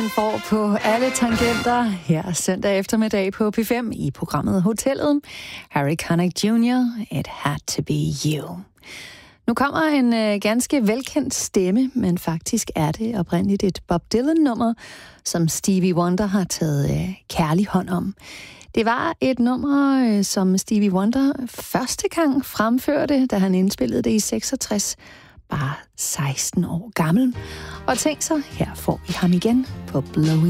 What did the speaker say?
får på alle tangenter her søndag eftermiddag på P5 i programmet Hotellet. Harry Connick Jr., It Had to Be You. Nu kommer en ganske velkendt stemme, men faktisk er det oprindeligt et Bob Dylan-nummer, som Stevie Wonder har taget kærlig hånd om. Det var et nummer, som Stevie Wonder første gang fremførte, da han indspillede det i 66, bare 16 år gammel. Og tænk så, her får vi ham igen på Blowing